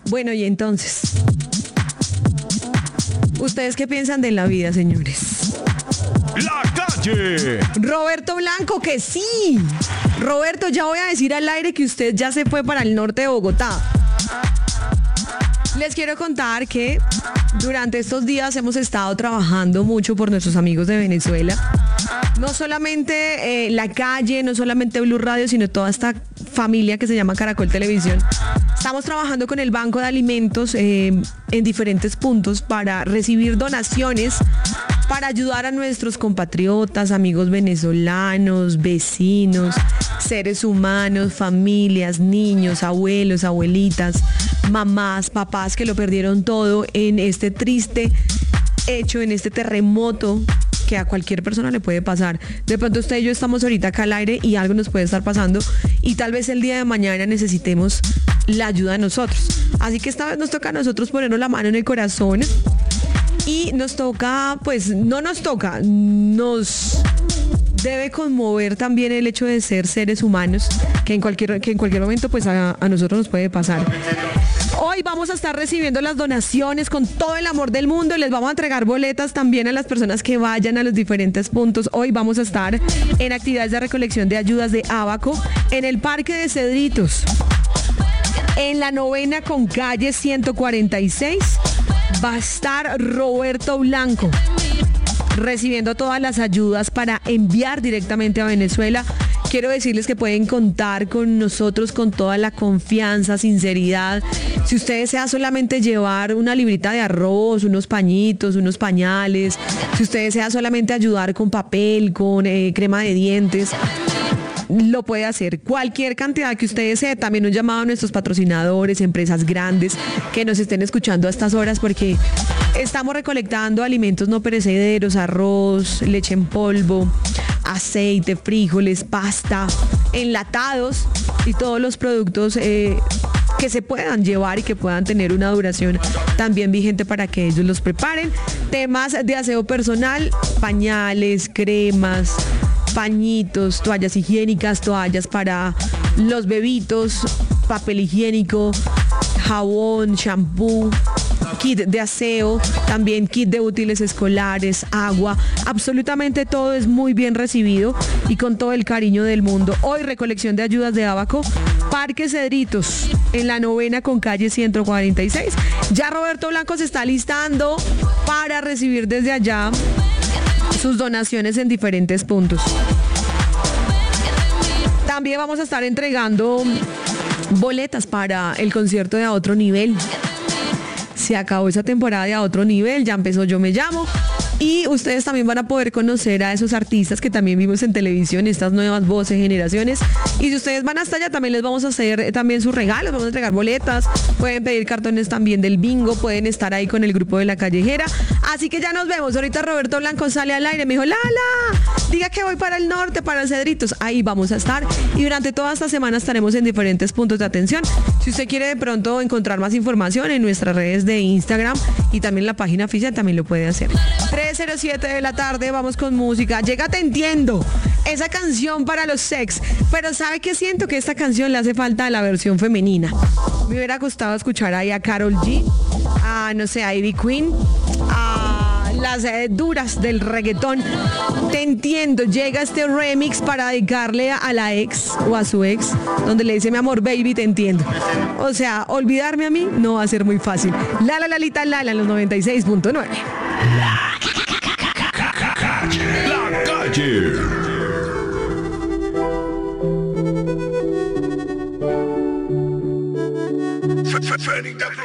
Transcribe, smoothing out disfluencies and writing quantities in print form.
Bueno, y entonces, ¿ustedes qué piensan de la vida, señores? La calle. Roberto Blanco, que sí. Roberto, ya voy a decir al aire que usted ya se fue para el norte de Bogotá. Les quiero contar que durante estos días hemos estado trabajando mucho por nuestros amigos de Venezuela. No solamente La Calle, no solamente Blue Radio, sino toda esta familia que se llama Caracol Televisión. Estamos trabajando con el Banco de Alimentos en diferentes puntos para recibir donaciones, para ayudar a nuestros compatriotas, amigos venezolanos, vecinos, seres humanos, familias, niños, abuelos, abuelitas, mamás, papás que lo perdieron todo en este triste hecho, en este terremoto que a cualquier persona le puede pasar. De pronto usted y yo estamos ahorita acá al aire y algo nos puede estar pasando y tal vez el día de mañana necesitemos la ayuda de nosotros. Así que esta vez nos toca a nosotros ponernos la mano en el corazón y nos toca, pues no nos toca, nos debe conmover también el hecho de ser seres humanos, que en cualquier momento pues a nosotros nos puede pasar. Hoy vamos a estar recibiendo las donaciones con todo el amor del mundo y les vamos a entregar boletas también a las personas que vayan a los diferentes puntos. Hoy vamos a estar en actividades de recolección de ayudas de Abaco en el Parque de Cedritos, en la 9ª con calle 146. Va a estar Roberto Blanco recibiendo todas las ayudas para enviar directamente a Venezuela. Quiero decirles que pueden contar con nosotros con toda la confianza, sinceridad. Si usted desea solamente llevar una librita de arroz, unos pañitos, unos pañales, si usted desea solamente ayudar con papel, con crema de dientes, lo puede hacer. Cualquier cantidad que usted desee. También un llamado a nuestros patrocinadores, empresas grandes que nos estén escuchando a estas horas, porque estamos recolectando alimentos no perecederos, arroz, leche en polvo, aceite, frijoles, pasta, enlatados y todos los productos que se puedan llevar y que puedan tener una duración también vigente para que ellos los preparen. Temas de aseo personal, pañales, cremas, pañitos, toallas higiénicas, toallas para los bebitos, papel higiénico, jabón, shampoo, kit de aseo, también kit de útiles escolares, agua, absolutamente todo es muy bien recibido y con todo el cariño del mundo. Hoy recolección de ayudas de Abaco, Parque Cedritos, en la 9ª con calle 146. Ya Roberto Blanco se está listando para recibir desde allá sus donaciones en diferentes puntos. También vamos a estar entregando boletas para el concierto de A Otro Nivel. Se acabó esa temporada de A Otro Nivel, ya empezó Yo Me Llamo. Y ustedes también van a poder conocer a esos artistas que también vimos en televisión, estas nuevas voces, generaciones. Y si ustedes van hasta allá, también les vamos a hacer también sus regalos, vamos a entregar boletas, pueden pedir cartones también del bingo, pueden estar ahí con el grupo de La Callejera. Así que ya nos vemos. Ahorita Roberto Blanco sale al aire, me dijo, Lala, diga que voy para el norte, para el Cedritos. Ahí vamos a estar. Y durante toda esta semana estaremos en diferentes puntos de atención. Si usted quiere de pronto encontrar más información en nuestras redes de Instagram y también la página oficial, también lo puede hacer. 3:07 de la tarde, vamos con música. Llega Te Entiendo, esa canción para los sex. Pero ¿sabe qué? Siento que esta canción le hace falta a la versión femenina. Me hubiera gustado escuchar ahí a Karol G, a, no sé, a Ivy Queen, a las duras del reggaetón. Te Entiendo, llega este remix para dedicarle a la ex o a su ex, donde le dice, mi amor, baby, te entiendo. O sea, olvidarme a mí no va a ser muy fácil. Lalita Lala en los 96.9. La calle.